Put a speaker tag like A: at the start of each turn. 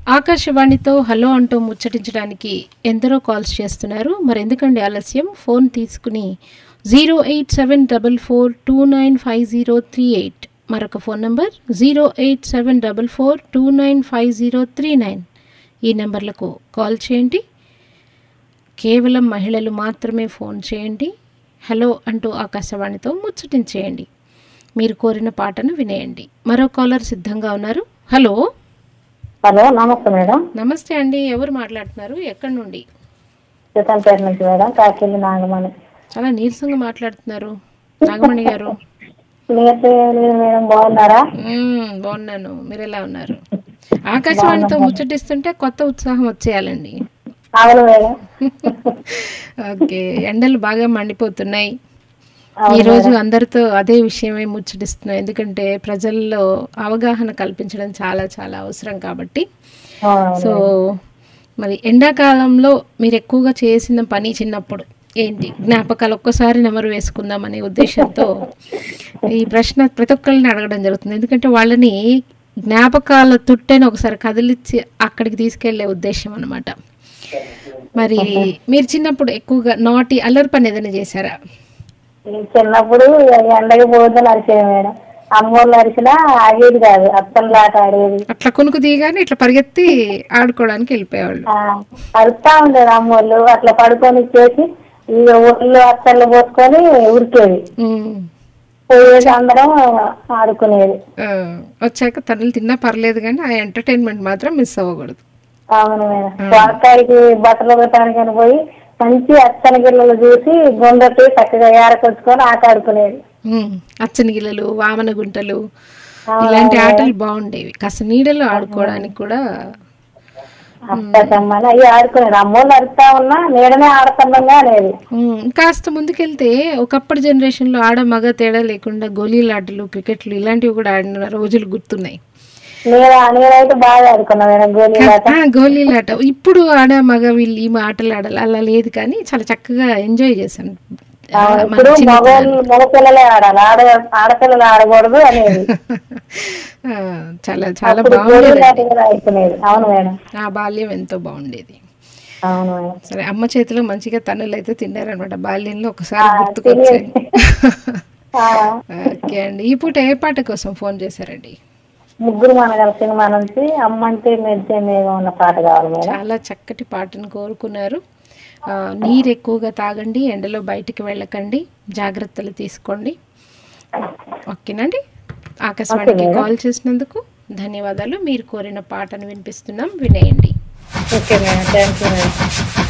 A: ఆకాశవాణితో హలో అంటూ ముచ్చటించడానికి ఎందరో కాల్స్ చేస్తున్నారు. మరి ఎందుకండి ఆలస్యం? ఫోన్ తీసుకుని 08744295038 మరొక ఫోన్ నంబర్ 08744295039 ఈ నెంబర్లకు కాల్ చేయండి. కేవలం మహిళలు మాత్రమే ఫోన్ చేయండి. హలో అంటూ ఆకాశవాణితో ముచ్చటించేయండి. మీరు కోరిన పాటను వినేయండి. మరో కాలర్ సిద్ధంగా ఉన్నారు. హలో.
B: హలో, నమస్తే మేడం.
A: నమస్తే అండి. ఎవరు మాట్లాడుతున్నారు? ఎక్కడి నుండి?
B: సీతంపేట నుంచి మేడం. కాకిలి నాగమణి.
A: చాలా నీరసంగా మాట్లాడుతున్నారు నాగమణి గారు.
B: మేడం బాగున్నారా?
A: బాగున్నాను. మీరు ఎలా ఉన్నారు? ఆకాశవాణితో ముచ్చటిస్తుంటే కొత్త ఉత్సాహం వచ్చేయాలండి.
B: అవును మేడం.
A: ఓకే. ఎండలు బాగా మండిపోతున్నాయి. ఈరోజు అందరితో అదే విషయమే ముచ్చటిస్తున్నాం. ఎందుకంటే ప్రజల్లో అవగాహన కల్పించడం చాలా చాలా అవసరం కాబట్టి. సో మరి ఎండాకాలంలో మీరు ఎక్కువగా చేసిన పని చిన్నప్పుడు ఏంటి? జ్ఞాపకాలు ఒక్కసారి నెమరు వేసుకుందాం అనే ఉద్దేశంతో ఈ ప్రశ్న ప్రతి ఒక్కరిని అడగడం జరుగుతుంది. ఎందుకంటే వాళ్ళని జ్ఞాపకాల తుట్టని ఒకసారి కదిలిచ్చి అక్కడికి తీసుకెళ్లే ఉద్దేశం అనమాట. మరి మీరు చిన్నప్పుడు ఎక్కువగా నాటి అల్లరి పని ఏదైనా చేశారా?
B: చిన్నప్పుడు ఎండకి పోతుంది అరిచేది మేడం. అమ్మోళ్ళు అరిచినా ఆగేది కాదు. అత్తలు ఆట ఆడేది.
A: అట్లా కొనుక్కు తీయగానే ఇట్లా పరిగెత్తి ఆడుకోవడానికి వెళ్ళిపోయేవాళ్ళు.
B: అరుస్తా ఉండేది అమ్మోళ్ళు. అట్లా పడుకొని ఇచ్చేసి ఇక ఒళ్ళు అత్తళ్ళు పోసుకొని ఉరికేది. పోయేది, అందరం ఆడుకునేది.
A: వచ్చాక తనలు తిన్నా పర్లేదు కానీ ఆ ఎంటర్టైన్మెంట్ మాత్రం మిస్ అవ్వకూడదు.
B: అవును మేడం. వాకాడికి బట్టలు పెట్టడానికి పోయి మంచి అచ్చని గిల్లలు చూసి గుండెట్టి చక్కగా ఏరకొచ్చుకొని ఆట ఆడుకునేది.
A: అచ్చని గిల్లలు, వామన గుంటలు ఇలాంటి ఆటలు బాగుండేవి. కాస్త నీడలో ఆడుకోవడానికి కూడా
B: అవి ఆడుకునేది. అమ్మోళ్ళు అరుస్తా ఉన్నా నీడనే ఆడుతున్నాగా అనేది.
A: కాస్త ముందుకెళ్తే ఒకప్పటి జనరేషన్ లో ఆడ మగ తేడా లేకుండా గోళీలాటలు, క్రికెట్లు ఇలాంటివి కూడా ఆడిన రోజులు గుర్తున్నాయి.
B: నేనైతే బాగా ఆడుకున్నా మేడం
A: గోళీలాట. ఇప్పుడు ఆడ మగ వీళ్ళు ఈ ఆటలు ఆడాలి అలా లేదు కానీ చాలా చక్కగా ఎంజాయ్ చేశాను.
B: ఇప్పుడు మగపిల్లలే ఆడాలి, ఆడపిల్లలు ఆడకూడదు అనేది.
A: చాలా చాలా బాగుండేది.
B: అవును మేడం.
A: ఆ బాల్యం ఎంతో బాగుండేది.
B: అవును మేడం.
A: సరే, అమ్మ చేతిలో మంచిగా తనులు అయితే తిన్నారనమాట బాల్యంలో. ఒకసారి గుర్తుకొచ్చాయి. ఓకే అండి. ఈ పూట ఏ పాట కోసం ఫోన్ చేశారండి?
B: ముగ్గురు మనగల సినిమా నుంచి అమ్మంటే మెచ్చే మేఘం ఉన్న పాట కావాలి మేడం.
A: చాలా చక్కటి పాటను కోరుకున్నారు. నీరు ఎక్కువగా తాగండి, ఎండలో బయటికి వెళ్ళకండి, జాగ్రత్తలు తీసుకోండి. ఓకేనండి. ఆకాశవాణికి కాల్ చేసినందుకు ధన్యవాదాలు. మీరు కోరిన పాటను వినిపిస్తున్నాం, వినేయండి.
B: Okay madam. Thank you madam.